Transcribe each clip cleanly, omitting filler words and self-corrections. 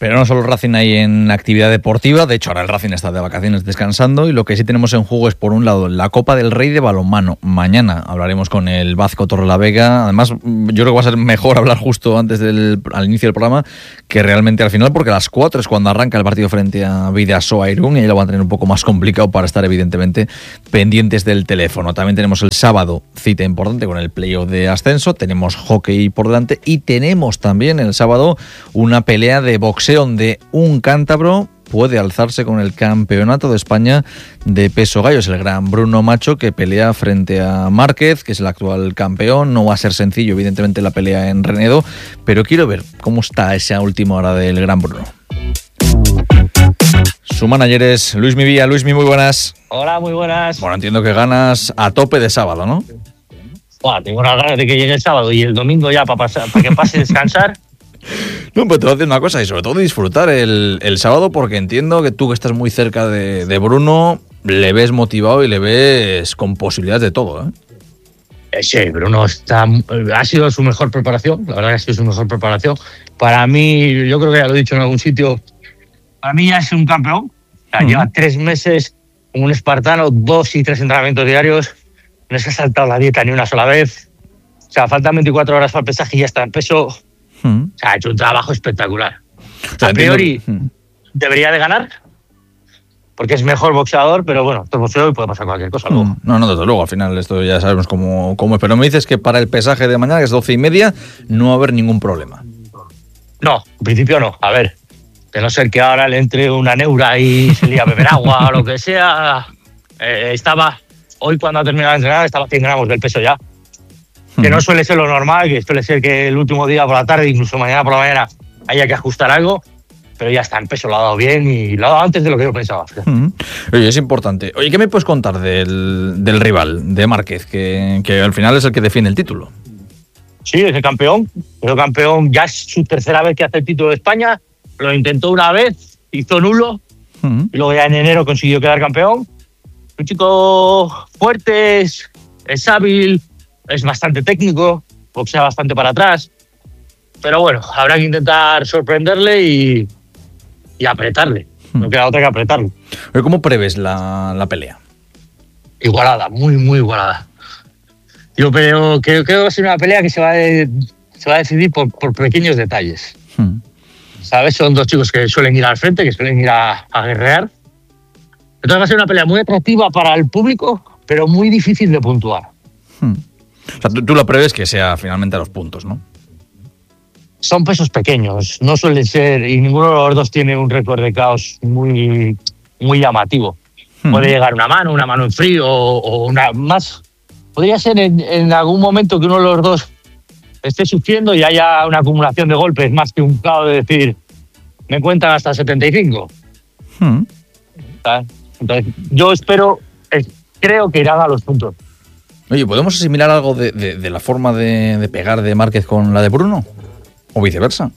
Pero no solo el Racing ahí en actividad deportiva, de hecho ahora el Racing está de vacaciones descansando y lo que sí tenemos en juego es por un lado la Copa del Rey de balonmano. Mañana hablaremos con el Vasco Torrelavega, además yo creo que va a ser mejor hablar justo antes al inicio del programa que realmente al final, porque a las 4 es cuando arranca el partido frente a Bidasoa Irún y ahí lo van a tener un poco más complicado para estar evidentemente pendientes del teléfono. También tenemos el sábado cita importante con el playoff de ascenso, tenemos hockey por delante y tenemos también el sábado una pelea de boxeo donde un cántabro puede alzarse con el campeonato de España de peso gallo. Es el gran Bruno Macho que pelea frente a Márquez, que es el actual campeón. No va a ser sencillo, evidentemente, la pelea en Renedo, pero quiero ver cómo está esa última hora del gran Bruno. Su manager es Luismi Vía. Luismi, muy buenas. Hola, muy buenas. Bueno, entiendo que ganas a tope de sábado, ¿no? Buah, tengo unas ganas de que llegue el sábado y el domingo ya para que pase a descansar. No, pero te voy a decir una cosa y sobre todo disfrutar el sábado, porque entiendo que tú que estás muy cerca de Bruno le ves motivado y le ves con posibilidades de todo, ¿eh? Sí, Bruno ha sido su mejor preparación, la verdad que ha sido su mejor preparación. Para mí, yo creo que ya lo he dicho en algún sitio, para mí ya es un campeón. O sea, lleva 3 meses como un espartano, 2 y 3 entrenamientos diarios, no se ha saltado la dieta ni una sola vez. O sea, faltan 24 horas para el pesaje y ya está en peso. O sea, ha hecho un trabajo espectacular. O sea, a priori debería de ganar, porque es mejor boxeador, pero bueno, esto es boxeo y puede pasar cualquier cosa luego. No, desde luego, al final esto ya sabemos cómo es. Pero me dices que para el pesaje de mañana, que es 12:30, no va a haber ningún problema. No, en principio no. A ver, de no ser que ahora le entre una neura y se lía a beber agua o lo que sea. Hoy cuando ha terminado de entrenar estaba a 100 gramos del peso ya. Que no suele ser lo normal, que suele ser que el último día por la tarde, incluso mañana por la mañana, haya que ajustar algo, pero ya está, en peso lo ha dado bien y lo ha dado antes de lo que yo pensaba. Oye, es importante. Oye, ¿qué me puedes contar del rival, de Márquez, que al final es el que define el título? Sí, es el campeón, ya es su tercera vez que hace el título de España, lo intentó una vez, hizo nulo, y luego ya en enero consiguió quedar campeón. Un chico fuerte, es hábil, es bastante técnico, boxea bastante para atrás, pero bueno, habrá que intentar sorprenderle y apretarle. No queda otra que apretarlo. ¿Cómo prevés la pelea? Igualada, muy, muy igualada. Yo creo que va a ser una pelea que se va a decidir por pequeños detalles. ¿Sabes? Son 2 chicos que suelen ir al frente, que suelen ir a guerrear. Entonces va a ser una pelea muy atractiva para el público, pero muy difícil de puntuar. O sea, tú lo prevés que sea finalmente a los puntos, ¿no? Son pesos pequeños, no suelen ser, y ninguno de los dos tiene un récord de caos muy, muy llamativo. Puede llegar una mano en frío o una más. Podría ser en algún momento que uno de los dos esté sufriendo y haya una acumulación de golpes más que un caos de decir, me cuentan hasta 75. Entonces, yo creo que irán a los puntos. Oye, ¿podemos asimilar algo de la forma de pegar de Márquez con la de Bruno? ¿O viceversa?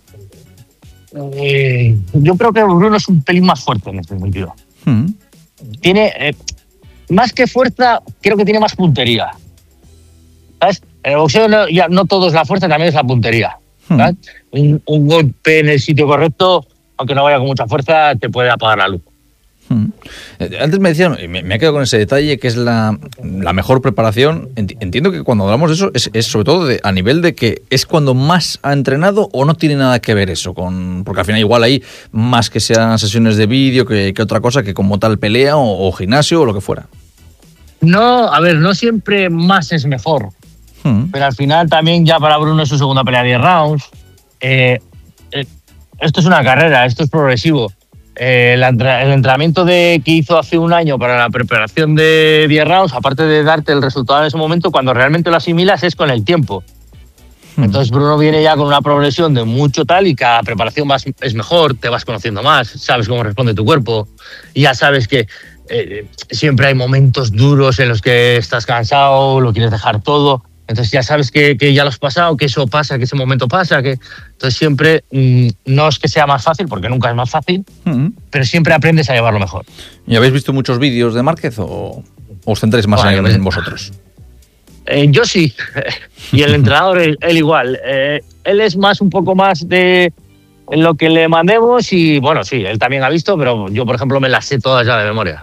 Yo creo que Bruno es un pelín más fuerte en este sentido. Tiene, más que fuerza, creo que tiene más puntería. ¿Sabes? En el boxeo no todo es la fuerza, también es la puntería. ¿Sabes? Un golpe en el sitio correcto, aunque no vaya con mucha fuerza, te puede apagar la luz. Antes me decían, me ha quedado con ese detalle, que es la mejor preparación. Entiendo que cuando hablamos de eso es sobre todo a nivel de que es cuando más ha entrenado, o no tiene nada que ver eso porque al final igual hay más que sean sesiones de vídeo que otra cosa, que como tal pelea o gimnasio o lo que fuera. No, a ver, no siempre más es mejor, pero al final también ya para Bruno es su segunda pelea de 10 rounds. Esto es una carrera, esto es progresivo. El entrenamiento que hizo hace un año para la preparación de 10 rounds, aparte de darte el resultado en ese momento, cuando realmente lo asimilas es con el tiempo. Entonces Bruno viene ya con una progresión de mucho tal y cada preparación es mejor, te vas conociendo más, sabes cómo responde tu cuerpo y ya sabes que siempre hay momentos duros en los que estás cansado, lo quieres dejar todo. Entonces ya sabes que ya lo has pasado, que eso pasa, que ese momento pasa. Entonces siempre, no es que sea más fácil, porque nunca es más fácil, pero siempre aprendes a llevarlo mejor. ¿Y habéis visto muchos vídeos de Márquez o os centráis más en vosotros? Yo sí, y el entrenador, él igual. Él es un poco más de en lo que le mandemos y, bueno, sí, él también ha visto, pero yo, por ejemplo, me las sé todas ya de memoria.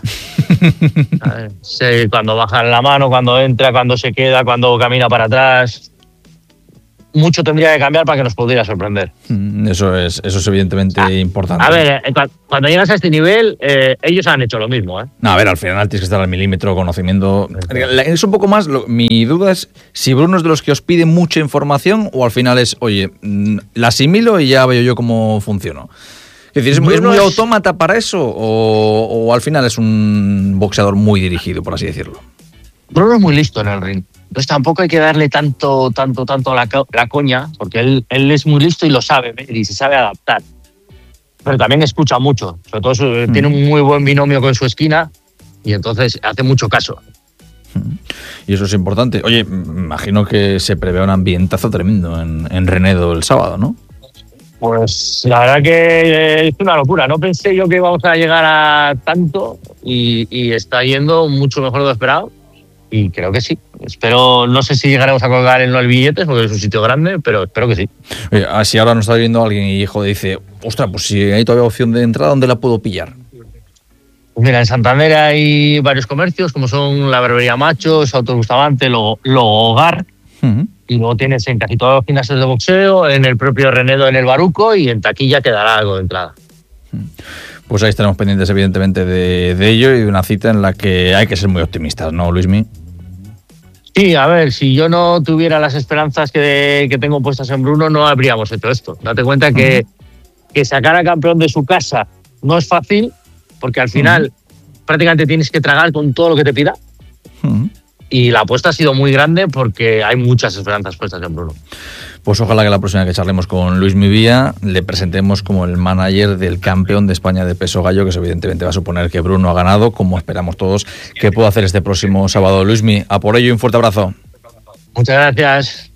Sé cuando baja la mano, cuando entra, cuando se queda, cuando camina para atrás. Mucho tendría que cambiar para que nos pudiera sorprender. Eso es evidentemente importante. A ver, cuando llegas a este nivel, ellos han hecho lo mismo, ¿eh? No, a ver, al final tienes que estar al milímetro, conocimiento. Es un poco más, mi duda es si Bruno es de los que os pide mucha información o al final es, oye, la asimilo y ya veo yo cómo funciono. Es decir, ¿es muy autómata para eso o al final es un boxeador muy dirigido, por así decirlo? Bruno es muy listo en el ring. Entonces tampoco hay que darle tanto la coña, porque él es muy listo y lo sabe ver y se sabe adaptar. Pero también escucha mucho, sobre todo tiene un muy buen binomio con su esquina y entonces hace mucho caso. Y eso es importante. Oye, imagino que se prevé un ambientazo tremendo en Renedo el sábado, ¿no? Pues la verdad que es una locura. No pensé yo que íbamos a llegar a tanto y está yendo mucho mejor de lo esperado. Y creo que sí. Espero, no sé si llegaremos a colgar en los billetes porque es un sitio grande, pero espero que sí. Oye, si ahora nos está viendo alguien y dice, ostras, pues si hay todavía opción de entrada, ¿dónde la puedo pillar? Pues mira, en Santander hay varios comercios, como son la Barbería Machos, Autos Bustamante, Logo Hogar. Y luego tienes en casi todos los gimnasios de boxeo, en el propio Renedo, en el Baruco, y en taquilla quedará algo de entrada. Pues ahí estaremos pendientes, evidentemente, de ello y de una cita en la que hay que ser muy optimistas, ¿no, Luismi? Sí, a ver, si yo no tuviera las esperanzas que tengo puestas en Bruno, no habríamos hecho esto. Date cuenta que sacar a campeón de su casa no es fácil, porque al final prácticamente tienes que tragar con todo lo que te pida. Y la apuesta ha sido muy grande porque hay muchas esperanzas puestas en Bruno. Pues ojalá que la próxima vez que charlemos con Luis Mivía le presentemos como el manager del campeón de España de peso gallo, que eso evidentemente va a suponer que Bruno ha ganado, como esperamos todos que pueda hacer este próximo sábado. Luismi, a por ello y un fuerte abrazo. Muchas gracias.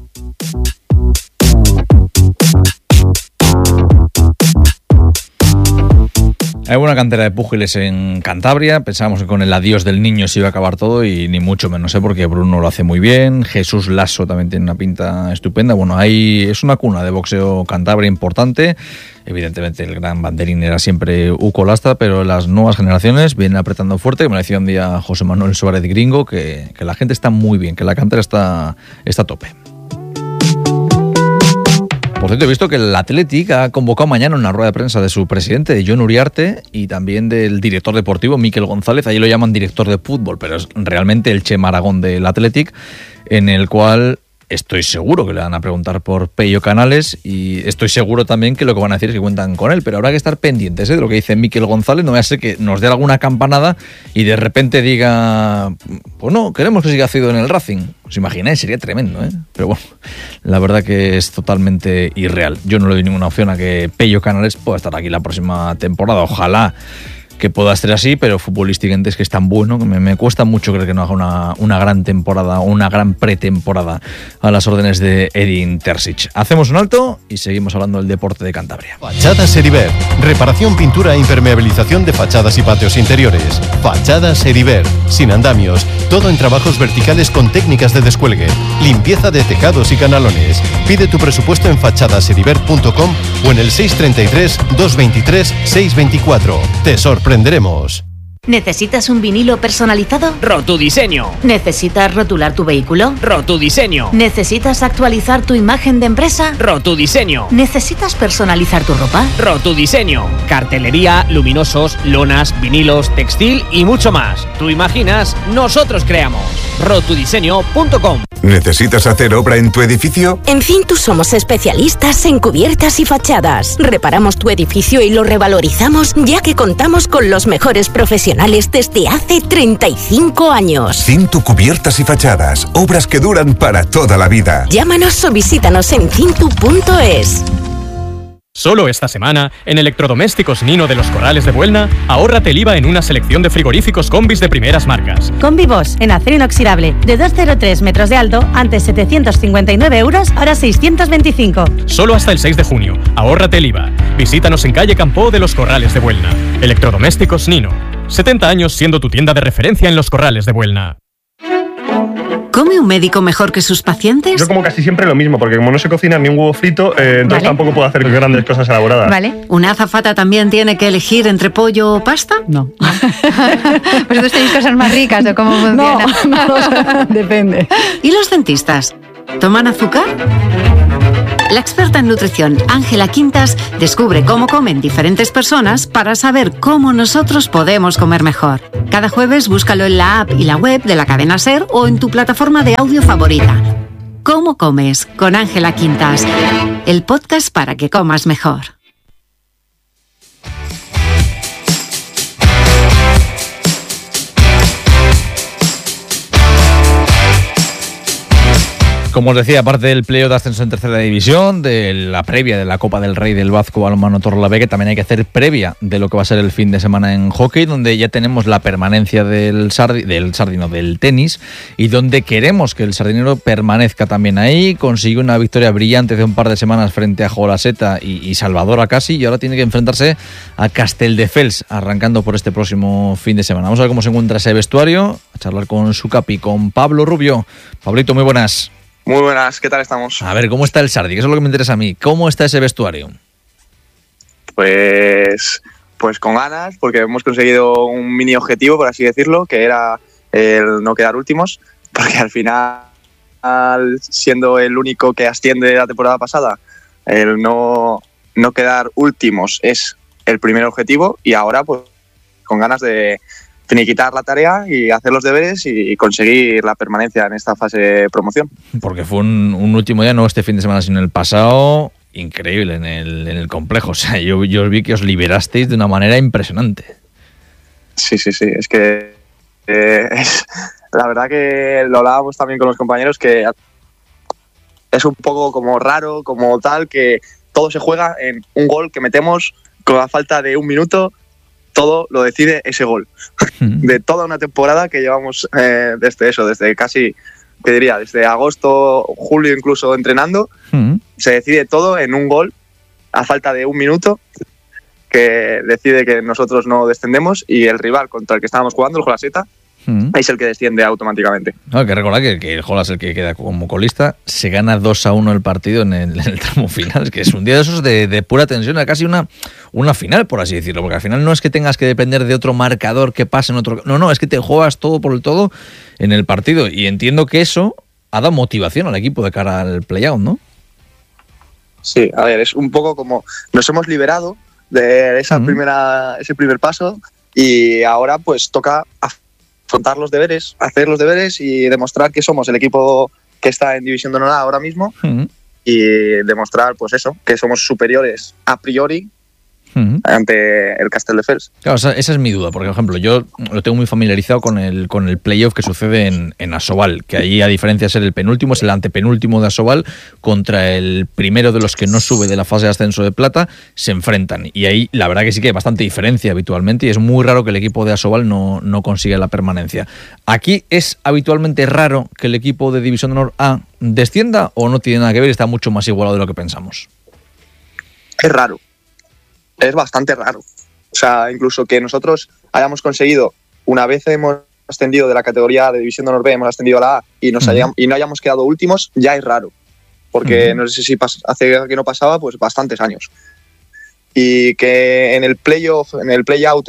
Hay buena cantera de púgiles en Cantabria. Pensábamos que con el adiós del niño se iba a acabar todo y ni mucho menos, porque Bruno lo hace muy bien. Jesús Lasso también tiene una pinta estupenda. Bueno, ahí es una cuna de boxeo Cantabria importante. Evidentemente el gran banderín era siempre Uco Lastra, pero las nuevas generaciones vienen apretando fuerte. Me decía un día José Manuel Suárez Gringo que la gente está muy bien, que la cantera está a tope. Por cierto, he visto que el Athletic ha convocado mañana una rueda de prensa de su presidente, de Jon Uriarte, y también del director deportivo, Miquel González. Allí lo llaman director de fútbol, pero es realmente el Chema Aragón del Athletic, en el cual estoy seguro que le van a preguntar por Pello Canales y estoy seguro también que lo que van a decir es que cuentan con él, pero habrá que estar pendientes de lo que dice Miquel González. No vaya a ser que nos dé alguna campanada y de repente diga, pues no, queremos que siga Cido en el Racing. ¿Os imagináis? Sería tremendo, ¿eh? Pero bueno, la verdad que es totalmente irreal. Yo no le doy ninguna opción a que Pello Canales pueda estar aquí la próxima temporada. Ojalá que pueda ser así, pero futbolísticamente es que es tan bueno que me cuesta mucho creer que no haga una gran temporada o una gran pretemporada a las órdenes de Edin Terzic. Hacemos un alto y seguimos hablando del deporte de Cantabria. Fachadas Heriber, reparación, pintura e impermeabilización de fachadas y patios interiores. Fachadas Heriber, sin andamios, todo en trabajos verticales con técnicas de descuelgue, limpieza de tejados y canalones. Pide tu presupuesto en fachadasheriber.com o en el 633 223 624. Te sorprenderemos. ¿Necesitas un vinilo personalizado? Rotudiseño. ¿Necesitas rotular tu vehículo? Rotudiseño. ¿Necesitas actualizar tu imagen de empresa? Rotudiseño. ¿Necesitas personalizar tu ropa? Rotudiseño. Cartelería, luminosos, lonas, vinilos, textil y mucho más. Tú imaginas, nosotros creamos. Rotudiseño.com. ¿Necesitas hacer obra en tu edificio? En Cintu somos especialistas en cubiertas y fachadas. Reparamos tu edificio y lo revalorizamos, ya que contamos con los mejores profesionales desde hace 35 años. Cintu Cubiertas y Fachadas. Obras que duran para toda la vida. Llámanos o visítanos en cintu.es. Solo esta semana, en Electrodomésticos Nino de los Corrales de Buelna, ahórrate el IVA en una selección de frigoríficos combis de primeras marcas. Combi Bosch, en acero inoxidable, de 203 metros de alto, antes 759 euros, ahora 625. Solo hasta el 6 de junio. Ahórrate el IVA. Visítanos en calle Campoo de los Corrales de Buelna. Electrodomésticos Nino. 70 años siendo tu tienda de referencia en los Corrales de Buelna. ¿Come un médico mejor que sus pacientes? Yo como casi siempre lo mismo, porque como no se cocina ni un huevo frito, entonces tampoco puedo hacer grandes cosas elaboradas. Vale. ¿Una azafata también tiene que elegir entre pollo o pasta? No. ¿Vosotros tenéis cosas más ricas o cómo funciona? No, depende. ¿Y los dentistas? ¿Toman azúcar? La experta en nutrición, Ángela Quintas, descubre cómo comen diferentes personas para saber cómo nosotros podemos comer mejor. Cada jueves búscalo en la app y la web de la cadena SER o en tu plataforma de audio favorita. ¿Cómo comes? Con Ángela Quintas. El podcast para que comas mejor. Como os decía, aparte del playoff de ascenso en tercera división, de la previa de la Copa del Rey del Vazco Balonmano Torrelavega, también hay que hacer previa de lo que va a ser el fin de semana en hockey, donde ya tenemos la permanencia del tenis, y donde queremos que el sardinero permanezca también ahí. Consiguió una victoria brillante hace un par de semanas frente a Jolaseta y Salvador casi, y ahora tiene que enfrentarse a Castelldefels, arrancando por este próximo fin de semana. Vamos a ver cómo se encuentra ese vestuario, a charlar con su capi, con Pablo Rubio. Pablito, muy buenas. Muy buenas, ¿qué tal estamos? A ver, ¿cómo está el Sardi? Que eso es lo que me interesa a mí. ¿Cómo está ese vestuario? Pues con ganas, porque hemos conseguido un mini objetivo, por así decirlo, que era el no quedar últimos, porque al final, siendo el único que asciende la temporada pasada, el no quedar últimos es el primer objetivo, y ahora pues con ganas de finiquitar la tarea y hacer los deberes y conseguir la permanencia en esta fase de promoción. Porque fue un último día, no este fin de semana, sino el pasado, increíble en el complejo. O sea, yo vi que os liberasteis de una manera impresionante. Sí, es que la verdad que lo hablábamos también con los compañeros, que es un poco como raro, como tal, que todo se juega en un gol que metemos con la falta de un minuto. Todo lo decide ese gol. De toda una temporada que llevamos desde casi, ¿qué diría? Desde agosto, julio incluso entrenando, se decide todo en un gol a falta de un minuto, que decide que nosotros no descendemos, y el rival contra el que estábamos jugando, el Jolaseta, es el que desciende automáticamente. Hay que recordar que el Jolas, el que queda como colista, se gana 2-1 el partido en el tramo final. Es que es un día de esos de pura tensión, casi una final, por así decirlo, porque al final no es que tengas que depender de otro marcador que pase en otro... No, es que te juegas todo por el todo en el partido, y entiendo que eso ha dado motivación al equipo de cara al play-out, ¿no? Sí, a ver, es un poco como nos hemos liberado de ese primer paso, y ahora pues toca afrontar los deberes, hacer los deberes y demostrar que somos el equipo que está en División de Honor ahora mismo, y demostrar pues eso, que somos superiores a priori ante el Castelldefels. Claro, esa es mi duda, porque por ejemplo yo lo tengo muy familiarizado con el playoff que sucede en Asobal, que ahí, a diferencia de ser el penúltimo, es el antepenúltimo de Asobal contra el primero de los que no sube de la fase de ascenso de plata, se enfrentan, y ahí la verdad que sí que hay bastante diferencia habitualmente, y es muy raro que el equipo de Asobal no consiga la permanencia. Aquí es habitualmente raro que el equipo de División de Honor A descienda, o no tiene nada que ver, está mucho más igualado de lo que pensamos. Es raro. Es bastante raro. O sea, incluso que nosotros hayamos conseguido, una vez hemos ascendido de la categoría de División de Honor B, hemos ascendido a la A y no hayamos quedado últimos, ya es raro. Porque no sé si hace que no pasaba, pues bastantes años. Y que en el playoff, en el play-out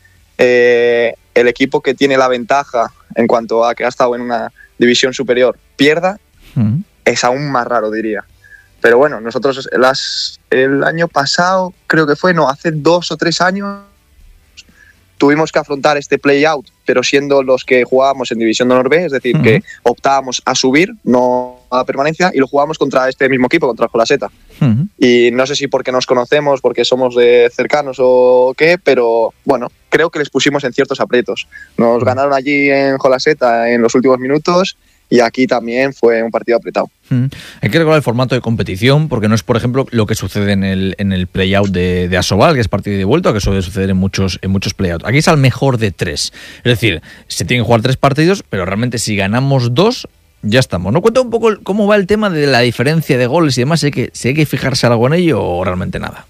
el equipo que tiene la ventaja en cuanto a que ha estado en una división superior pierda, es aún más raro, diría. Pero bueno, nosotros el año pasado, creo que hace 2 o 3 años, tuvimos que afrontar este play-out, pero siendo los que jugábamos en División de Honor B, es decir, que optábamos a subir, no a la permanencia, y lo jugábamos contra este mismo equipo, contra el Jolaseta. Y no sé si porque nos conocemos, porque somos de cercanos o qué, pero bueno, creo que les pusimos en ciertos aprietos. Nos ganaron allí en Jolaseta en los últimos minutos, y aquí también fue un partido apretado. Hay que recordar el formato de competición, porque no es, por ejemplo, lo que sucede en el play-out de Asobal, que es partido de vuelta, que suele suceder en muchos play-outs. Aquí es al mejor de 3. Es decir, se tienen que jugar 3 partidos, pero realmente si ganamos 2, ya estamos. ¿No? Cuenta un poco cómo va el tema de la diferencia de goles y demás, si hay que fijarse algo en ello o realmente nada.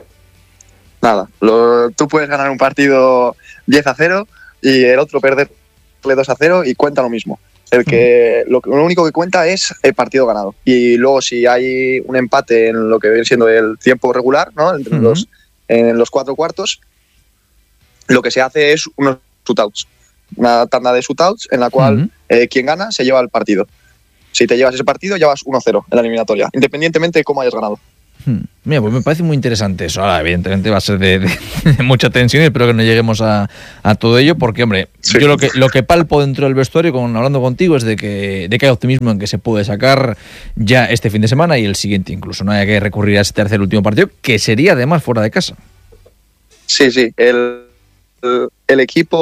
Nada. Tú puedes ganar un partido 10-0 y el otro perderle 2-0 y cuenta lo mismo. Lo único que cuenta es el partido ganado. Y luego si hay un empate en lo que viene siendo el tiempo regular, ¿no? En los 4 cuartos, lo que se hace es unos shootouts. Una tanda de shootouts en la cual quien gana se lleva el partido. Si te llevas ese partido, ya vas 1-0 en la eliminatoria, independientemente de cómo hayas ganado. Mira, pues me parece muy interesante eso. Ahora, evidentemente va a ser de mucha tensión y espero que no lleguemos a todo ello, porque, hombre, sí. Yo lo que palpo dentro del vestuario, hablando contigo, es de que hay optimismo en que se puede sacar ya este fin de semana y el siguiente incluso. No haya que recurrir a ese tercer último partido, que sería además fuera de casa. Sí, el equipo